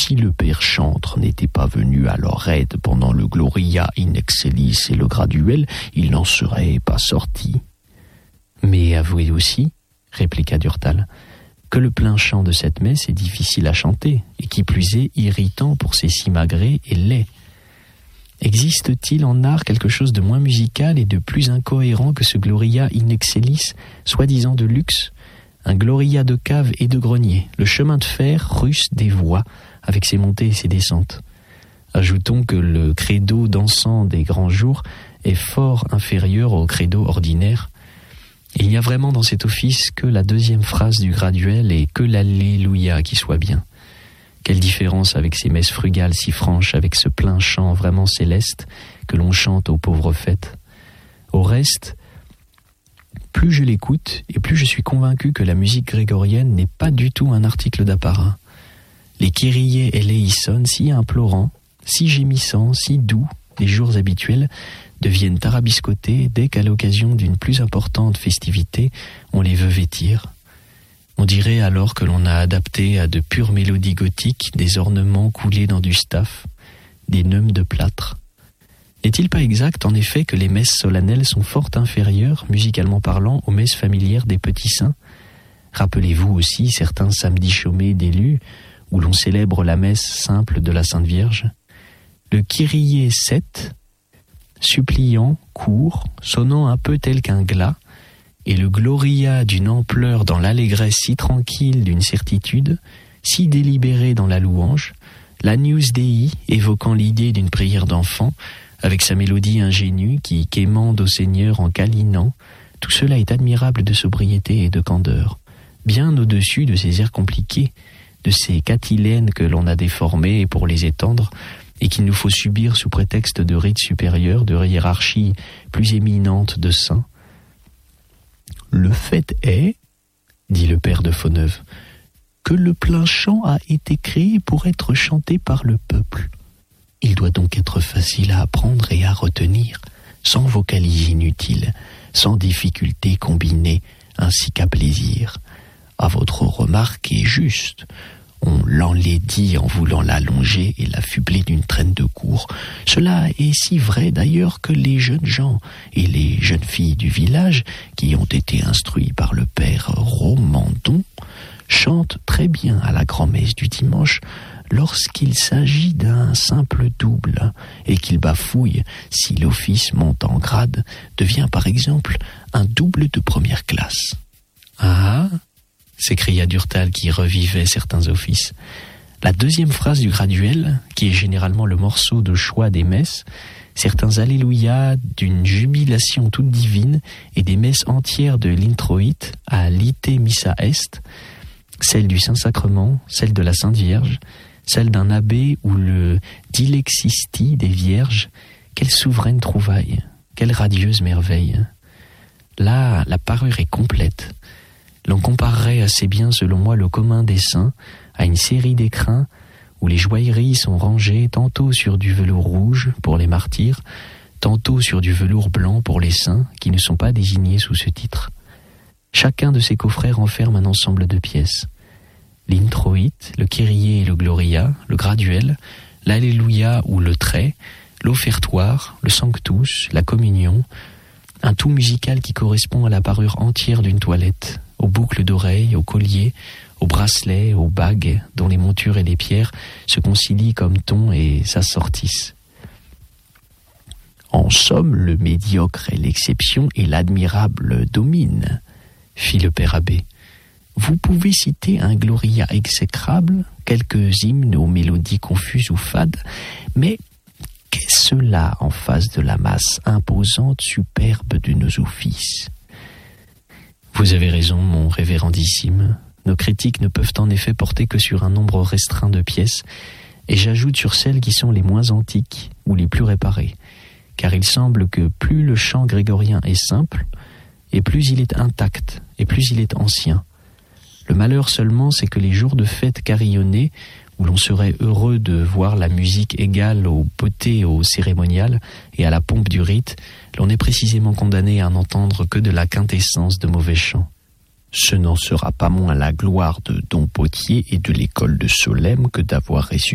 si le père chantre n'était pas venu à leur aide pendant le Gloria in excellis et le graduel, il n'en serait pas sorti. Mais avouez aussi, répliqua Durtal, que le plein chant de cette messe est difficile à chanter, et qui plus est irritant pour ses simagrées et laids. Existe-t-il en art quelque chose de moins musical et de plus incohérent que ce Gloria in excellis, soi-disant de luxe, un Gloria de cave et de grenier, le chemin de fer russe des voix, avec ses montées et ses descentes. Ajoutons que le credo dansant des grands jours est fort inférieur au credo ordinaire. Il n'y a vraiment dans cet office que la deuxième phrase du graduel et que l'Alléluia qui soit bien. Quelle différence avec ces messes frugales si franches, avec ce plein chant vraiment céleste que l'on chante aux pauvres fêtes. Au reste, plus je l'écoute et plus je suis convaincu que la musique grégorienne n'est pas du tout un article d'apparat. Les kyriés eleison, si implorants, si gémissants, si doux, des jours habituels, deviennent tarabiscotés dès qu'à l'occasion d'une plus importante festivité, on les veut vêtir. On dirait alors que l'on a adapté à de pures mélodies gothiques des ornements coulés dans du staff, des neumes de plâtre. N'est-il pas exact en effet que les messes solennelles sont fort inférieures, musicalement parlant, aux messes familières des petits saints ? Rappelez-vous aussi certains samedis chômés d'élus, où l'on célèbre la messe simple de la Sainte Vierge. Le Kyrie 7, suppliant, court, sonnant un peu tel qu'un glas, et le Gloria d'une ampleur dans l'allégresse si tranquille d'une certitude, si délibérée dans la louange, l'Agnus Dei évoquant l'idée d'une prière d'enfant, avec sa mélodie ingénue qui quémande au Seigneur en câlinant, tout cela est admirable de sobriété et de candeur, bien au-dessus de ces airs compliqués, de ces catilènes que l'on a déformés pour les étendre, et qu'il nous faut subir sous prétexte de rites supérieurs, de hiérarchie plus éminente de saints. Le fait est, dit le père de Fauneuve, que le plein chant a été créé pour être chanté par le peuple. Il doit donc être facile à apprendre et à retenir, sans vocalises inutiles, sans difficultés combinées, ainsi qu'à plaisir. À votre remarque est juste. On l'enlaidit en voulant l'allonger et l'affubler d'une traîne de cour. Cela est si vrai d'ailleurs que les jeunes gens et les jeunes filles du village, qui ont été instruits par le père Romandon, chantent très bien à la grand-messe du dimanche lorsqu'il s'agit d'un simple double et qu'ils bafouillent si l'office monte en grade, devient par exemple un double de première classe. Ah, s'écria Durtal qui revivait certains offices. La deuxième phrase du graduel, qui est généralement le morceau de choix des messes, certains alléluia d'une jubilation toute divine et des messes entières de l'introïte à l'ite missa est, celle du Saint-Sacrement, celle de la Sainte Vierge, celle d'un abbé ou le dilexisti des Vierges, quelle souveraine trouvaille, quelle radieuse merveille. Là, la parure est complète. L'on comparerait assez bien, selon moi, le commun des saints à une série d'écrins où les joailleries sont rangées tantôt sur du velours rouge pour les martyrs, tantôt sur du velours blanc pour les saints qui ne sont pas désignés sous ce titre. Chacun de ces coffrets renferme un ensemble de pièces. L'introïte, le kyrie et le gloria, le graduel, l'alléluia ou le trait, l'offertoire, le sanctus, la communion, un tout musical qui correspond à la parure entière d'une toilette, aux boucles d'oreilles, aux colliers, aux bracelets, aux bagues, dont les montures et les pierres se concilient comme ton et s'assortissent. En somme, le médiocre est l'exception et l'admirable domine, fit le père abbé. Vous pouvez citer un gloria exécrable, quelques hymnes aux mélodies confuses ou fades, mais qu'est-ce cela en face de la masse imposante, superbe de nos offices ? Vous avez raison, mon révérendissime. Nos critiques ne peuvent en effet porter que sur un nombre restreint de pièces, et j'ajoute sur celles qui sont les moins antiques ou les plus réparées, car il semble que plus le chant grégorien est simple, et plus il est intact, et plus il est ancien. Le malheur seulement, c'est que les jours de fête carillonnés, où l'on serait heureux de voir la musique égale aux beautés au cérémonial et à la pompe du rite, l'on est précisément condamné à n'entendre que de la quintessence de mauvais chants. Ce n'en sera pas moins la gloire de Don Potier et de l'école de Solesmes que d'avoir reçu